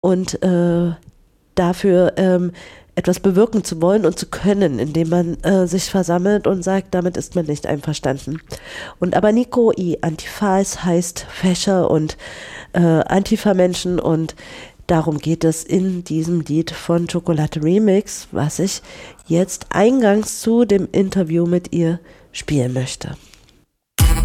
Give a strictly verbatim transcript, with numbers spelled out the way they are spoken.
und äh, dafür ähm, etwas bewirken zu wollen und zu können, indem man äh, sich versammelt und sagt, damit ist man nicht einverstanden. Und Abanico y Antifas heißt Fächer und äh, Antifa-Menschen und darum geht es in diesem Lied von Chocolate Remix, was ich jetzt eingangs zu dem Interview mit ihr spielen möchte.